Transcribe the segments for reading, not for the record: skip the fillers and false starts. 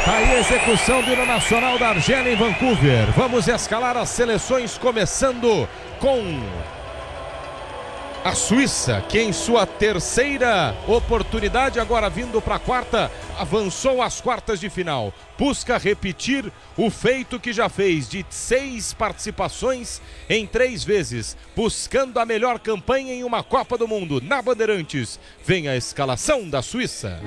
Tá aí a execução do hino nacional da Argélia em Vancouver. Vamos escalar as seleções, começando com a Suíça, que em sua terceira oportunidade, agora vindo para a quarta, avançou às quartas de final. Busca repetir o feito que já fez de 6 participações em 3 vezes, buscando a melhor campanha em uma Copa do Mundo. Na Bandeirantes, vem a escalação da Suíça.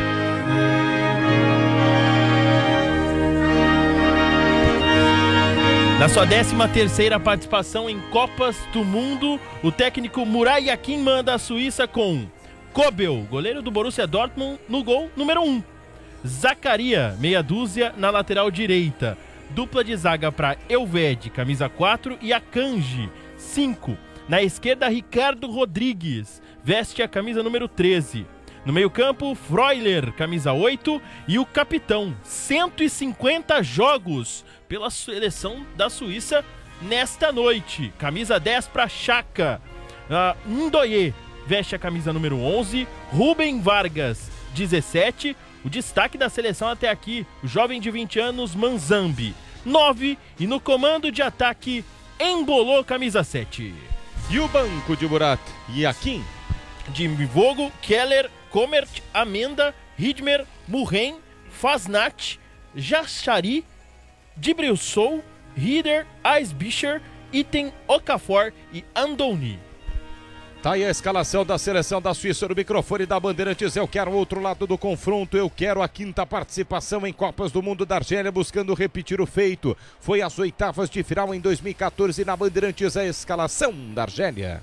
Na sua 13ª participação em Copas do Mundo, o técnico Murat Yakin manda a Suíça com Kobel, goleiro do Borussia Dortmund, no gol número 1. Zakaria, meia dúzia, na lateral direita. Dupla de zaga para Elvedi, camisa 4, e Akanji, 5. Na esquerda, Ricardo Rodrigues, veste a camisa número 13. No meio-campo, Freuler, camisa 8, e o capitão, 150 jogos pela seleção da Suíça nesta noite. Camisa 10 para Xhaka. Ndoye veste a camisa número 11, Rubem Vargas, 17. O destaque da seleção até aqui, o jovem de 20 anos, Manzambi, 9. E no comando de ataque, Embolou, camisa 7. E o banco de Murat Yakin? De Mivogo, Keller, Komert, Amenda, Hidmer, Murren, Fasnacht, Jachari, Djibril-Sow, Rieder, Aisbicher, Iten, Okafor e Andoni. Tá aí a escalação da seleção da Suíça no microfone da Bandeirantes. Eu quero o outro lado do confronto, eu quero a 5ª participação em Copas do Mundo da Argélia, buscando repetir o feito. Foi às 8ª de final em 2014 na Bandeirantes, a escalação da Argélia.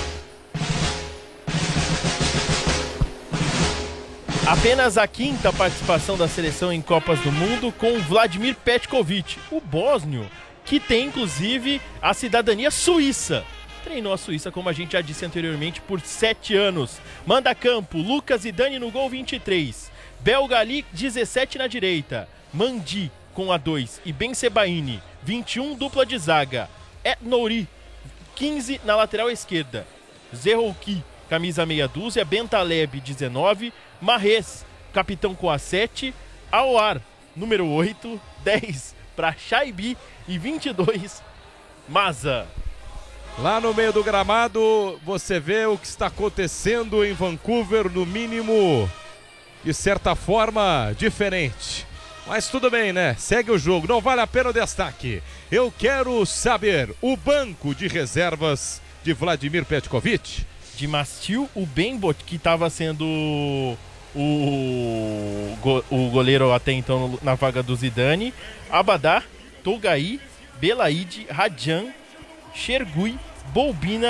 Apenas a 5ª participação da seleção em Copas do Mundo com Vladimir Petkovic, o bósnio, que tem inclusive a cidadania suíça. Treinou a Suíça, como a gente já disse anteriormente, por 7 anos. Manda campo, Lucas Zidane no gol 23. Belgali, 17 na direita. Mandi com a 2 e Ben Sebaini, 21, dupla de zaga. Nouri, 15 na lateral esquerda. Zerrouki, camisa meia dúzia. Bentaleb, 19. Mahrez, capitão com a 7. Aouar, número 8. 10 para Shaibi e 22, Maza. Lá no meio do gramado, você vê o que está acontecendo em Vancouver, no mínimo, de certa forma, diferente. Mas tudo bem, né? Segue o jogo, não vale a pena o destaque. Eu quero saber o banco de reservas de Vladimir Petkovic. De Mastil, o Bembot, que estava sendo o goleiro até então na vaga do Zidane. Abadá, Togai, Belaid, Radjan, Chergui, Bolbina